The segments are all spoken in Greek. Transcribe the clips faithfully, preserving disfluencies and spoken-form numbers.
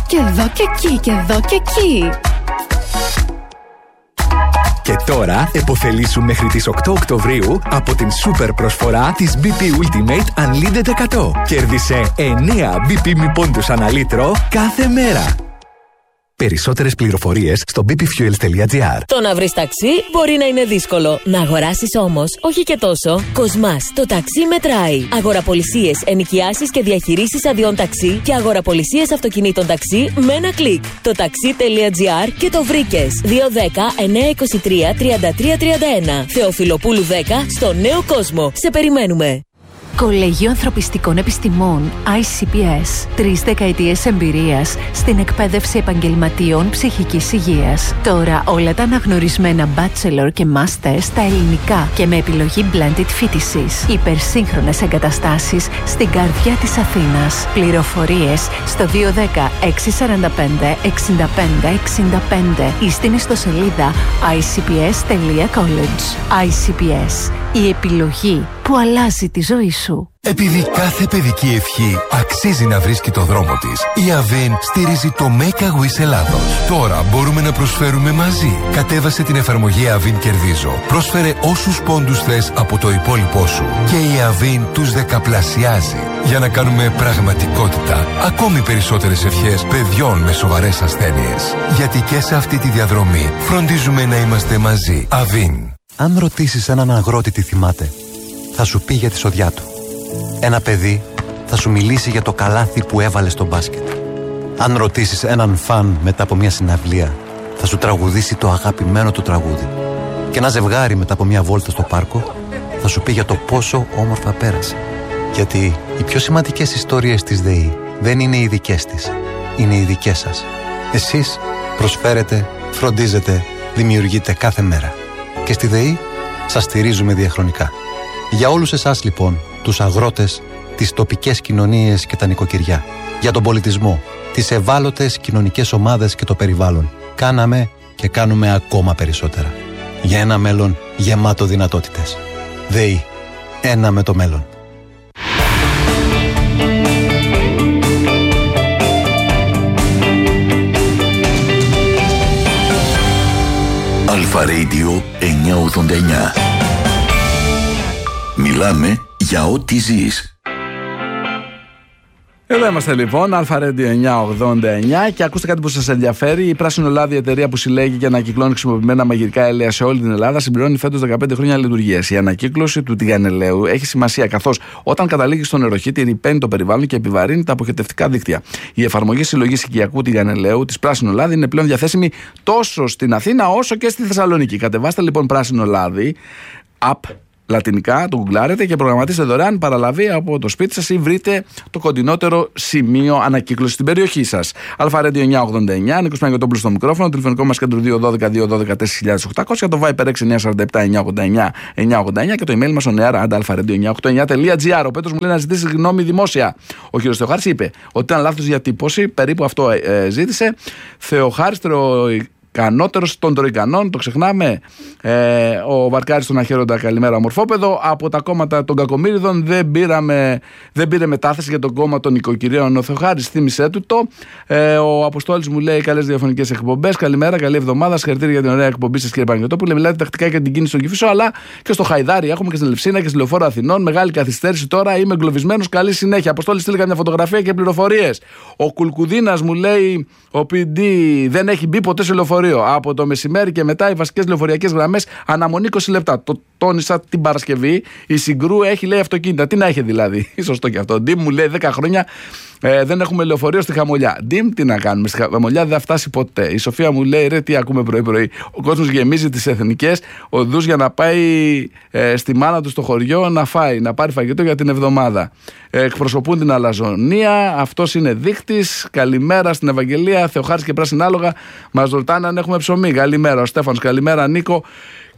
Και εδώ και εκεί, και εδώ και εκεί. Και τώρα επωφελήσου μέχρι τις οκτώ Οκτωβρίου από την σούπερ προσφορά της μπι πι Ultimate Unlimited εκατό. Κέρδισε εννέα μπι πι μη πόντους ανά λίτρο κάθε μέρα. Περισσότερες πληροφορίες στο μπι πι fuels τελεία τζι άρ. Το να βρεις ταξί μπορεί να είναι δύσκολο. Να αγοράσεις όμως, όχι και τόσο. Κοσμάς, το ταξί μετράει. Αγοραπολισίες, ενοικιάσεις και διαχειρήσεις αδειών ταξί και αγοραπολισίες αυτοκινήτων ταξί με ένα κλικ. Το ταξί τελεία τζι άρ και το βρήκες. δύο ένα μηδέν εννιά δύο τρία τριάντα τρία τριάντα ένα. Θεοφιλοπούλου δέκα στο Νέο Κόσμο. Σε περιμένουμε. Κολεγείο Ανθρωπιστικών Επιστημών άι σι πι ες. Τρεις δεκαετίες εμπειρίας στην εκπαίδευση επαγγελματιών ψυχικής υγείας. Τώρα όλα τα αναγνωρισμένα bachelor και master στα ελληνικά και με επιλογή blended φοιτησης. Υπερσύγχρονες εγκαταστάσεις στην καρδιά της Αθήνας. Πληροφορίες στο δύο ένα μηδέν έξι τέσσερα πέντε εξήντα πέντε εξήντα πέντε ή στην ιστοσελίδα άι σι πι ες τελεία college. άι σι πι ες. Η επιλογή που αλλάζει τη ζωή σου. Επειδή κάθε παιδική ευχή αξίζει να βρίσκει το δρόμο της, η Avin στηρίζει το Make a Wish Ελλάδος. Τώρα μπορούμε να προσφέρουμε μαζί. Κατέβασε την εφαρμογή Avin Κερδίζω. Πρόσφερε όσους πόντους θες από το υπόλοιπό σου και η Avin τους δεκαπλασιάζει για να κάνουμε πραγματικότητα ακόμη περισσότερες ευχές παιδιών με σοβαρές ασθένειες. Γιατί και σε αυτή τη διαδρομή φροντίζουμε να είμαστε μαζί. Avin. Αν ρωτήσεις έναν αγρότη τι θυμάται, θα σου πει για τη σοδιά του. Ένα παιδί θα σου μιλήσει για το καλάθι που έβαλε στο μπάσκετ. Αν ρωτήσεις έναν φαν μετά από μια συναυλία, θα σου τραγουδήσει το αγαπημένο του τραγούδι. Και ένα ζευγάρι μετά από μια βόλτα στο πάρκο θα σου πει για το πόσο όμορφα πέρασε. Γιατί οι πιο σημαντικές ιστορίες της ΔΕΗ δεν είναι οι δικές της, είναι οι δικές σας. Εσείς προσφέρετε, φροντίζετε, δημιουργείτε κάθε μέρα. Και στη ΔΕΗ σας στηρίζουμε διαχρονικά. Για όλους εσάς λοιπόν, τους αγρότες, τις τοπικές κοινωνίες και τα νοικοκυριά, για τον πολιτισμό, τις ευάλωτες κοινωνικές ομάδες και το περιβάλλον, κάναμε και κάνουμε ακόμα περισσότερα. Για ένα μέλλον γεμάτο δυνατότητες. ΔΕΗ. Ένα με το μέλλον. Αλφα Radio εννιακόσια ογδόντα εννιά. Μιλάμε για ό,τι ζεις. Εδώ είμαστε λοιπόν, Αλφα Radio εννιακόσια ογδόντα εννιά, και ακούστε κάτι που σας ενδιαφέρει. Η Πράσινο Λάδι, εταιρεία που συλλέγει και ανακυκλώνει χρησιμοποιημένα μαγειρικά έλαια σε όλη την Ελλάδα, συμπληρώνει φέτος δεκαπέντε χρόνια λειτουργίας. Η ανακύκλωση του τηγανελαίου έχει σημασία, καθώς όταν καταλήγει στο νεροχύτη ρυπαίνει το περιβάλλον και επιβαρύνει τα αποχετευτικά δίκτυα. Η εφαρμογή συλλογής οικιακού τηγανελαίου της Πράσινο Λάδι είναι πλέον διαθέσιμη τόσο στην Αθήνα όσο και στη Θεσσαλονίκη. Κατεβάστε λοιπόν Πράσινο Λάδι app λατινικά, το γκουγκλάρετε και προγραμματίστε δωρεάν παραλαβή από το σπίτι σας ή βρείτε το κοντινότερο σημείο ανακύκλωσης στην περιοχή σας. Αλφα Radio εννιακόσια ογδόντα εννιά, Νίκος Παγιωτόπουλος στο μικρόφωνο, το τηλεφωνικό μας κέντρο δύο ένα δύο δύο ένα δύο τέσσερα χιλιάδες οκτακόσια, το Viber έξι εννιά τέσσερα επτά εννιακόσια ογδόντα εννιά εννιακόσια ογδόντα εννιά και το email μας ο νεάρα άντα αλφα ρέιντιο εννιακόσια ογδόντα εννιά τελεία τζι άρ. Ο Πέτρος μου λέει να ζητήσει γνώμη δημόσια. Ο κ. Θεοχάρης είπε ότι ήταν λάθος διατύπωση, περίπου αυτό ε, ζήτησε. Θεοχάρης Κανότερος των τροικανών, το ξεχνάμε. Ε, ο Βαρκάρης στον Αχέροντα, καλημέρα ομορφόπεδο. Από τα κόμματα των κακομοίριδων δεν, πήραμε, δεν πήρε μετάθεση για το κόμμα των οικοκυρίων. Ο Θεοχάρης θύμισέ του το. Ε, ο Αποστόλης μου λέει καλές διαφωνικές εκπομπές. Καλημέρα, καλή εβδομάδα. Συγχαρητήρια για την ωραία εκπομπή σας, κύριε Παναγιωτόπουλε. Μιλάτε τακτικά για την κίνηση στον Κηφισό, αλλά και στο Χαϊδάρι. Έχουμε και στην Ελευσίνα και στη Λεωφόρο Αθηνών. Μεγάλη καθυστέρηση τώρα. Είμαι εγκλωβισμένος. Καλή συνέχεια. Αποστόλη, στείλει καμιά φωτογραφία και πληροφορίες. Ο Κουλκουδίνας μου λέει ο πι ντι δεν έχει μπει ποτέ σε λεωφορείο. Από το μεσημέρι και μετά οι βασικές λεωφοριακές γραμμές αναμονή είκοσι λεπτά. Το τόνισα την Παρασκευή. Η Συγκρού έχει, λέει, αυτοκίνητα. Τι να έχει δηλαδή. Σωστό και αυτό. Ντίμ μου λέει δέκα χρόνια ε, δεν έχουμε λεωφορείο στη Χαμολιά. Ντίμ, τι να κάνουμε. Στη Χαμολιά δεν θα φτάσει ποτέ. Η Σοφία μου λέει ρε, τι ακούμε πρωί-πρωί. Ο κόσμος γεμίζει τις εθνικές οδούς για να πάει ε, στη μάνα του στο χωριό να φάει, να πάρει φαγητό για την εβδομάδα. Ε, εκπροσωπούν την αλαζονία. Αυτός είναι δείκτης. Καλημέρα στην Ευαγγελία. Θεοχάρης και Πράσινα Άλογα μας ρωτάνε αν έχουμε ψωμί. Καλημέρα. Ο Στέφανος, καλημέρα Νίκο.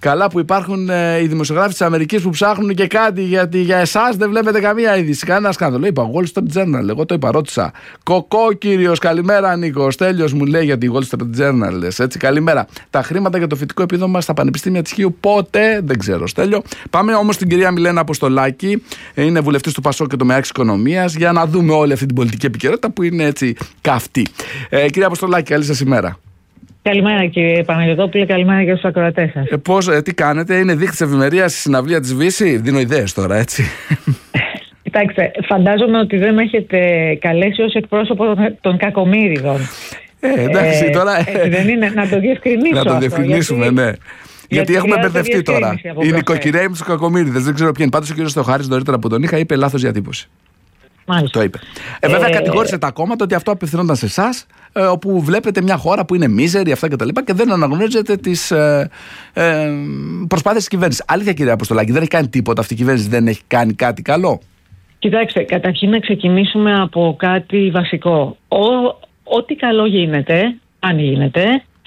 Καλά που υπάρχουν ε, οι δημοσιογράφοι της Αμερικής που ψάχνουν και κάτι, γιατί για εσάς δεν βλέπετε καμία είδηση. Κανένα σκάνδαλο. Είπα Wall Street Journal, εγώ το είπα, ρώτησα. Κοκό κύριος, καλημέρα Νίκο. Στέλιος μου λέει για τη Wall Street Journal. Έτσι, καλημέρα. Τα χρήματα για το φοιτητικό επίδομα στα πανεπιστήμια της Χίου πότε, δεν ξέρω Στέλιο. Πάμε όμως στην κυρία Μιλένα Αποστολάκη, είναι βουλευτής του Πασόκ και τομεάκης οικονομίας, για να δούμε όλη αυτή την πολιτική επικαιρότητα που είναι έτσι καυτή. Ε, κυρία Αποστολάκη, καλή σας ημέρα. Καλημέρα κύριε Παναγιωτόπουλε, καλημέρα και στους ακροατές σας. Ε, πώς, ε, τι κάνετε, είναι δείκτης ευημερίας στη συναυλία της Βύση, δίνω ιδέες τώρα, έτσι. Κοιτάξτε, φαντάζομαι ότι δεν με έχετε καλέσει ως εκπρόσωπο των κακομοίριδων. Ε, εντάξει, ε, τώρα. Ε, δεν είναι, να το διευκρινίσω. Να το διευκρινίσουμε, αυτό, γιατί, ναι. Γιατί, γιατί έχουμε μπερδευτεί τώρα. Οι νοικοκυρέοι με τους κακομοίριδες, δεν ξέρω ποιοι είναι. Πάντως ο κύριος Θεοχάρης νωρίτερα που τον είχα είπε λάθος διατύπωση. Μάλιστα. Το είπε. Ε, βέβαια, ε, κατηγόρησε ε, τα κόμματα ότι αυτό απευθυνόταν σε εσάς, ε, όπου βλέπετε μια χώρα που είναι μίζερη, αυτά κτλ. Και, και δεν αναγνωρίζετε τις ε, ε, προσπάθειες της κυβέρνησης. Αλήθεια, κυρία Αποστολάκη, δεν έχει κάνει τίποτα αυτή η κυβέρνηση, δεν έχει κάνει κάτι καλό. Κοιτάξτε, καταρχήν να ξεκινήσουμε από κάτι βασικό. Ο, ό,τι καλό γίνεται, αν γίνεται,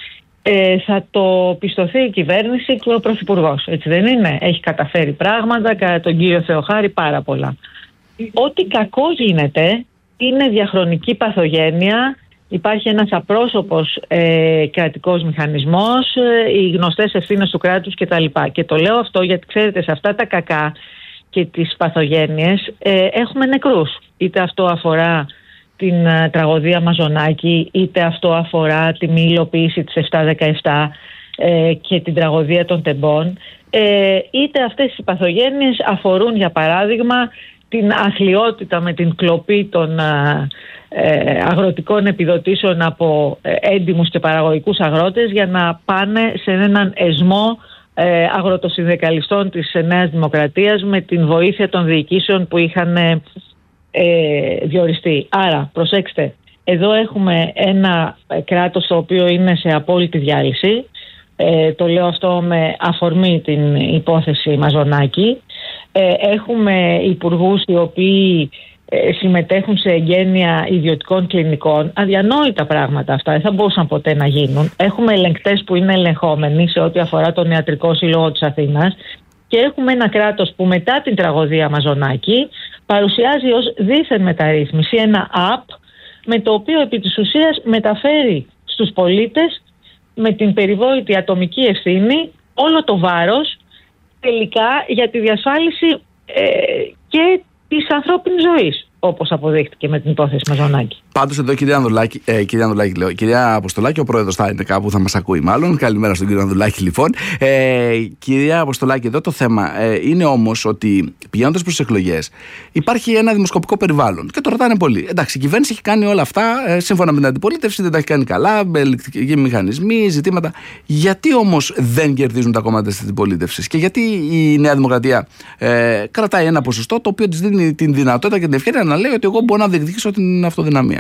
ε, θα το πιστωθεί η κυβέρνηση και ο Πρωθυπουργός. Έτσι δεν είναι? Έχει καταφέρει πράγματα, κατά τον κύριο Θεοχάρη πάρα πολλά. Ό,τι κακό γίνεται είναι διαχρονική παθογένεια, υπάρχει ένας απρόσωπος ε, κρατικός μηχανισμός, ε, οι γνωστές ευθύνες του κράτους κτλ. Και το λέω αυτό γιατί ξέρετε, σε αυτά τα κακά και τις παθογένειες ε, έχουμε νεκρούς. Είτε αυτό αφορά την ε, τραγωδία Μαζονάκη, είτε αυτό αφορά τη μη υλοποίηση της επτά δεκαεπτά ε, και την τραγωδία των Τεμπών, ε, είτε αυτές οι παθογένειες αφορούν για παράδειγμα την αθλιότητα με την κλοπή των ε, αγροτικών επιδοτήσεων από ε, έντιμους και παραγωγικούς αγρότες για να πάνε σε έναν εσμό ε, αγροτοσυνδικαλιστών της Νέας Δημοκρατίας με την βοήθεια των διοικήσεων που είχαν ε, διοριστεί. Άρα, προσέξτε, εδώ έχουμε ένα κράτος το οποίο είναι σε απόλυτη διάλυση. Ε, το λέω αυτό με αφορμή την υπόθεση Μαζονάκη. Ε, έχουμε υπουργούς οι οποίοι ε, συμμετέχουν σε εγγένεια ιδιωτικών κλινικών. Αδιανόητα πράγματα αυτά, δεν θα μπορούσαν ποτέ να γίνουν. Έχουμε ελεγκτές που είναι ελεγχόμενοι σε ό,τι αφορά τον Ιατρικό Σύλλογο της Αθήνας και έχουμε ένα κράτος που μετά την τραγωδία Μαζονάκη παρουσιάζει ως δίθεν μεταρρύθμιση ένα app με το οποίο επί της ουσίας μεταφέρει στους πολίτες με την περιβόητη ατομική ευθύνη όλο το βάρος τελικά για τη διασφάλιση ε, και της ανθρώπινης ζωής, όπως αποδείχτηκε με την υπόθεση Μαζονάκη. Πάντως εδώ κυρία Ανδρουλάκη, ε, κυρία Ανδρουλάκη λέω, κυρία Αποστολάκη, ο πρόεδρος θα είναι κάπου, θα μας ακούει μάλλον. Καλημέρα στον κύριο Ανδρουλάκη λοιπόν. Ε, κυρία Αποστολάκη, εδώ το θέμα ε, είναι όμως ότι πηγαίνοντας προς τις εκλογές υπάρχει ένα δημοσκοπικό περιβάλλον και το ρωτάνε πολύ. Εντάξει, η κυβέρνηση έχει κάνει όλα αυτά ε, σύμφωνα με την αντιπολίτευση, δεν τα έχει κάνει καλά, με ελεκτρικοί μηχανισμοί, ζητήματα. Γιατί όμως δεν κερδίζουν τα κόμματα της αντιπολίτευσης και γιατί η Νέα Δημοκρατία ε, κρατάει ένα ποσοστό το οποίο της δίνει την δυνατότητα και την ευκαιρία να λέει ότι εγώ μπορώ να διεκδικήσω την αυτοδυναμία?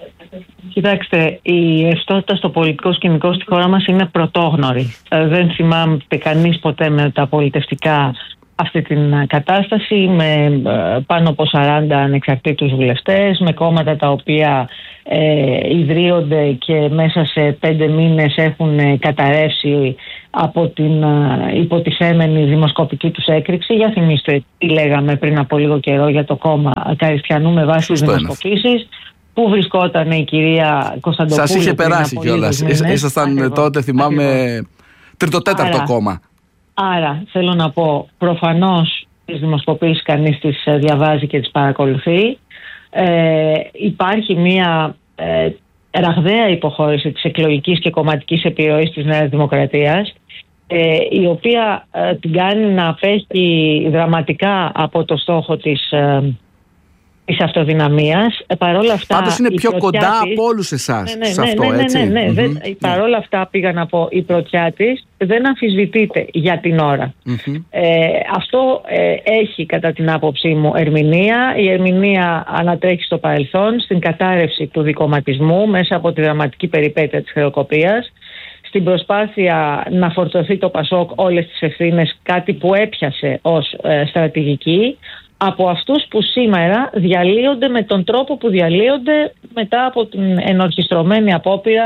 Κοιτάξτε, η ρευστότητα στο πολιτικό σκηνικό στη χώρα μας είναι πρωτόγνωρη. Ε, δεν θυμάμαι κανείς ποτέ με τα πολιτευτικά αυτή την κατάσταση, με ε, πάνω από σαράντα ανεξαρτήτους βουλευτές, με κόμματα τα οποία ε, ιδρύονται και μέσα σε πέντε μήνες έχουν καταρρεύσει από την ε, υποτιθέμενη δημοσκοπική τους έκρηξη. Για θυμίστε τι λέγαμε πριν από λίγο καιρό για το κόμμα Καριστιανού με βάση τις δημοσκοπήσεις. Πού βρισκόταν η κυρία Κωνσταντοπούλου? Σας είχε περάσει κιόλας. Ήσασταν τότε, θυμάμαι, τριτοτέταρτο κόμμα. Άρα θέλω να πω, προφανώς τις δημοσκοπήσεις κανείς τις διαβάζει και τις παρακολουθεί. Ε, υπάρχει μια ε, ραγδαία υποχώρηση της εκλογικής και κομματικής επιρροής της Νέας Δημοκρατίας, ε, η οποία ε, την κάνει να απέχει δραματικά από το στόχο της ε, της αυτοδυναμίας. Ε, παρόλα αυτά, πάντως είναι πιο κοντά της, από όλους εσάς ναι, ναι, σε αυτό, ναι, ναι, έτσι. Ναι, ναι, ναι. Mm-hmm. Δεν, παρόλα αυτά πήγα να πω, η πρωτιά της δεν αμφισβητείται για την ώρα. Mm-hmm. Ε, αυτό ε, έχει κατά την άποψή μου ερμηνεία. Η ερμηνεία ανατρέχει στο παρελθόν, στην κατάρρευση του δικομματισμού μέσα από τη δραματική περιπέτεια της χρεοκοπίας, στην προσπάθεια να φορτωθεί το Πασόκ όλες τις ευθύνες, κάτι που έπιασε ως ε, στρατηγική, από αυτούς που σήμερα διαλύονται με τον τρόπο που διαλύονται μετά από την ενορχιστρωμένη απόπειρα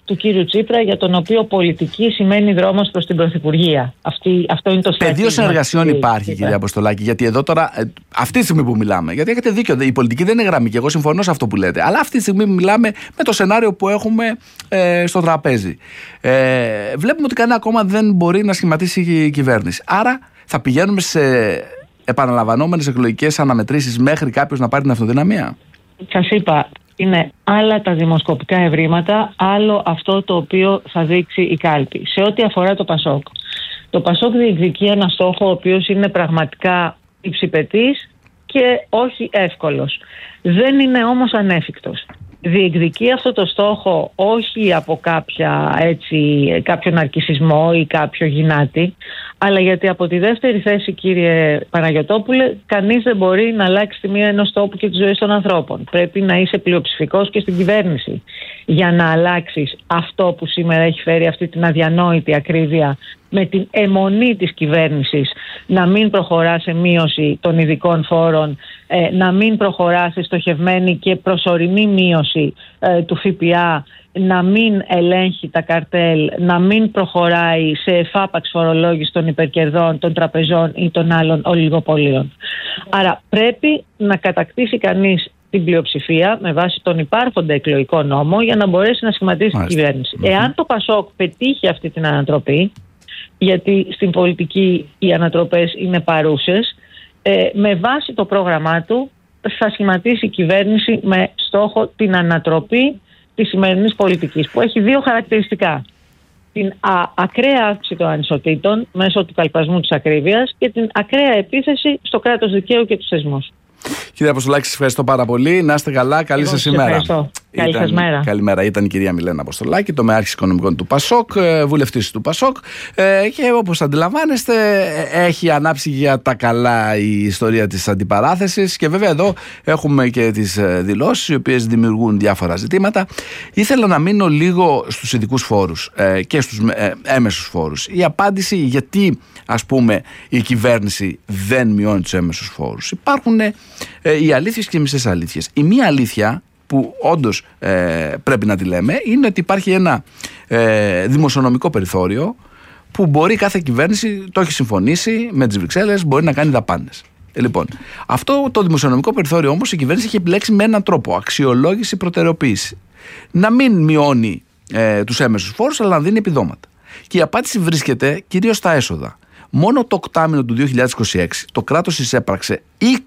του κύριου Τσίπρα, για τον οποίο πολιτική σημαίνει δρόμος προς την Πρωθυπουργία. Αυτή, αυτό είναι το στρατηγικό. Πεδίο συνεργασιών υπάρχει, κυρία Αποστολάκη, γιατί εδώ τώρα, αυτή τη στιγμή που μιλάμε, γιατί έχετε δίκιο, η πολιτική δεν είναι γραμμή και εγώ συμφωνώ σε αυτό που λέτε, αλλά αυτή τη στιγμή που μιλάμε με το σενάριο που έχουμε ε, στο τραπέζι. Ε, βλέπουμε ότι κανένα κόμμα δεν μπορεί να σχηματίσει η κυβέρνηση. Άρα θα πηγαίνουμε σε επαναλαμβανόμενες εκλογικές αναμετρήσεις μέχρι κάποιος να πάρει την αυτοδυναμία. Σας είπα, είναι άλλα τα δημοσκοπικά ευρήματα, άλλο αυτό το οποίο θα δείξει η κάλπη. Σε ό,τι αφορά το Πασόκ. Το Πασόκ διεκδικεί ένα στόχο ο οποίος είναι πραγματικά υψηπετής και όχι εύκολος. Δεν είναι όμως ανέφικτος. Διεκδικεί αυτό το στόχο όχι από κάποια, έτσι, κάποιο ναρκισσισμό ή κάποιο γυνάτι, αλλά γιατί από τη δεύτερη θέση, κύριε Παναγιωτόπουλε, κανείς δεν μπορεί να αλλάξει τη μία ενός τόπου και τη ζωή των ανθρώπων. Πρέπει να είσαι πλειοψηφικός και στην κυβέρνηση για να αλλάξεις αυτό που σήμερα έχει φέρει αυτή την αδιανόητη ακρίβεια με την αιμονή της κυβέρνησης να μην προχωρά σε μείωση των ειδικών φόρων, ε, να μην προχωρά σε στοχευμένη και προσωρινή μείωση ε, του ΦΠΑ, να μην ελέγχει τα καρτέλ, να μην προχωράει σε εφάπαξ φορολόγηση των υπερκερδών, των τραπεζών ή των άλλων ολιγοπολίων. Άρα πρέπει να κατακτήσει κανείς την πλειοψηφία με βάση τον υπάρχοντα εκλογικό νόμο για να μπορέσει να σχηματίσει την κυβέρνηση. Mm-hmm. Εάν το Πασόκ πετύχει αυτή την ανατροπή, γιατί στην πολιτική οι ανατροπές είναι παρούσες, ε, με βάση το πρόγραμμά του θα σχηματίσει η κυβέρνηση με στόχο την ανατροπή της σημερινής πολιτικής, που έχει δύο χαρακτηριστικά. Την α, ακραία αύξηση των ανισοτήτων μέσω του καλπασμού της ακρίβειας και την ακραία επίθεση στο κράτος δικαίου και τους θεσμούς. Κύριε Αποστολάκη, σας ευχαριστώ πάρα πολύ. Να είστε καλά. Καλή σας ημέρα. Ευχαριστώ. Καλή σας μέρα. Καλημέρα. Ήταν η κυρία Μιλένα Αποστολάκη, τομεάρχης οικονομικών του Πασόκ, βουλευτής του Πασόκ. Και όπως αντιλαμβάνεστε, έχει ανάψει για τα καλά η ιστορία της αντιπαράθεσης. Και βέβαια εδώ έχουμε και τις δηλώσεις, οι οποίες δημιουργούν διάφορα ζητήματα. Ήθελα να μείνω λίγο στους ειδικούς φόρους και στους έμεσους φόρους. Η απάντηση γιατί, ας πούμε, η κυβέρνηση δεν μειώνει τους έμεσους φόρους. Υπάρχουν οι αλήθειες και οι μισές αλήθειες. Η μία αλήθεια που όντως ε, πρέπει να τη λέμε είναι ότι υπάρχει ένα ε, δημοσιονομικό περιθώριο που μπορεί κάθε κυβέρνηση, το έχει συμφωνήσει με τις Βρυξέλλες, μπορεί να κάνει δαπάνες. Ε, λοιπόν, αυτό το δημοσιονομικό περιθώριο όμως η κυβέρνηση έχει επιλέξει με έναν τρόπο, αξιολόγηση, προτεραιοποίηση. Να μην μειώνει ε, τους έμεσους φόρους, αλλά να δίνει επιδόματα. Και η απάντηση βρίσκεται κυρίως στα έσοδα. Μόνο το οκτάμηνο του δύο χιλιάδες είκοσι έξι το κράτος εισέπραξε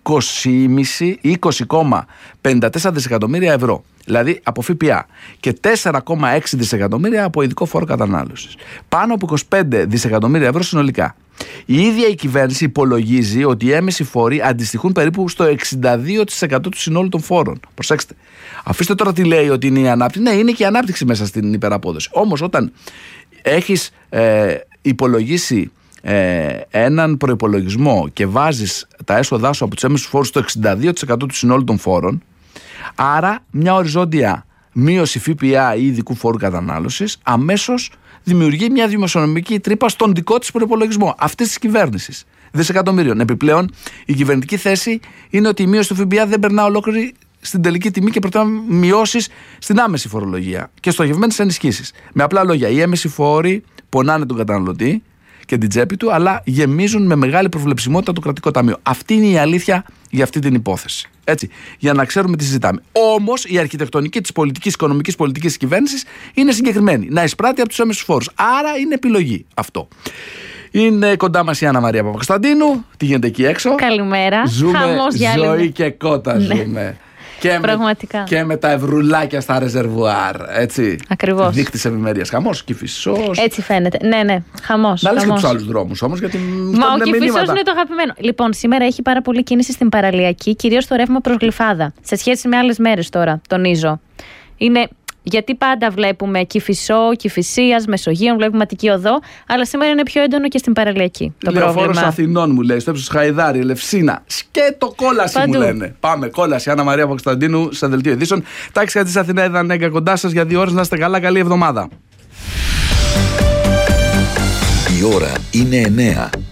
είκοσι κόμμα πενήντα τέσσερα δισεκατομμύρια ευρώ, δηλαδή από ΦΠΑ, και τέσσερα κόμμα έξι δισεκατομμύρια από ειδικό φόρο κατανάλωσης. Πάνω από είκοσι πέντε δισεκατομμύρια ευρώ συνολικά. Η ίδια η κυβέρνηση υπολογίζει ότι οι έμεσοι φόροι αντιστοιχούν περίπου στο εξήντα δύο τοις εκατό του συνόλου των φόρων. Προσέξτε. Αφήστε τώρα τι λέει ότι είναι η ανάπτυξη. Ναι, είναι και η ανάπτυξη μέσα στην υπεραπόδοση. Όμως όταν έχεις ε, υπολογίσει Ε, έναν προϋπολογισμό και βάζεις τα έσοδά σου από τους έμεσους φόρους στο εξήντα δύο τοις εκατό του συνόλου των φόρων, άρα μια οριζόντια μείωση ΦΠΑ ή ειδικού φόρου κατανάλωσης αμέσως δημιουργεί μια δημοσιονομική τρύπα στον δικό της προϋπολογισμό αυτής της κυβέρνησης δισεκατομμύριων. Επιπλέον, η κυβερνητική θέση είναι ότι η μείωση του ΦΠΑ δεν περνά ολόκληρη στην τελική τιμή και προτιμά μειώσεις στην άμεση φορολογία και στοχευμένες ενισχύσεις. Με απλά λόγια, οι έμεσοι φόροι πονάνε τον καταναλωτή και την τσέπη του, αλλά γεμίζουν με μεγάλη προβλεψιμότητα το κρατικό ταμείο. Αυτή είναι η αλήθεια για αυτή την υπόθεση. Έτσι, για να ξέρουμε τι συζητάμε. Όμως η αρχιτεκτονική της πολιτικής, οικονομικής πολιτικής της κυβέρνησης είναι συγκεκριμένη. Να εισπράττει από τους έμεσους φόρους. Άρα είναι επιλογή αυτό. Είναι κοντά μας η Άννα Μαρία Παπακοσταντίνου. Τι γίνεται εκεί έξω? Καλημέρα. Ζούμε Χαμός για άλλη. Ζωή και κότα ζούμε. Και Πραγματικά. Με, και με τα ευρουλάκια στα ρεζερβουάρ. Έτσι. Ακριβώς. Δείκτης ευημερίας. Χαμός, Κηφισός. Έτσι φαίνεται. Ναι, ναι. Χαμός. Να λες χαμός. και τους άλλους δρόμους όμως. Γιατί Μα ο Κηφισός είναι το αγαπημένο. Λοιπόν, σήμερα έχει πάρα πολύ κίνηση στην παραλιακή, κυρίως στο ρεύμα προς Γλυφάδα. Σε σχέση με άλλες μέρες τώρα, τονίζω. Είναι. Γιατί πάντα βλέπουμε Κηφισό, Κηφισίας, Μεσογείων, βλέπουμε Αττική Οδό, αλλά σήμερα είναι πιο έντονο και στην παραλιακή το πρόβλημα. Λεωφόρος Αθηνών μου λέει, στο ύψος Χαϊδάρη, Ελευσίνα. Σκέτο κόλαση παντού μου λένε. Πάμε, κόλαση. Άννα Μαρία Παπακοσταντίνου, σε δελτίο ειδήσεων. Τάξη κατά της Αθηνά, ήταν έγκα κοντά σας για δύο ώρες. Να είστε καλά, καλή εβδομάδα. Η ώρα είναι εννέα.